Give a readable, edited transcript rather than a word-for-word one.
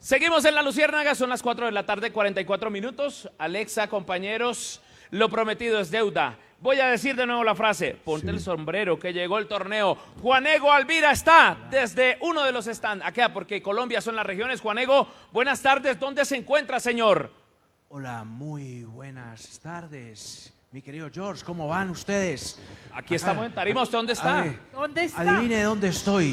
Seguimos en La Luciérnaga, son las 4 de la tarde, 44 minutos. Alexa, compañeros, lo prometido es deuda. Voy a decir de nuevo la frase, ponte el sombrero que llegó el torneo. Juanego Alvira está desde uno de los stands, acá porque Colombia son las regiones. Juanego, buenas tardes, ¿dónde se encuentra, señor? Hola, muy buenas tardes. Mi querido George, ¿cómo van ustedes? Aquí estamos en Tarima, ¿usted dónde está? ¿Dónde está? Adivine dónde estoy.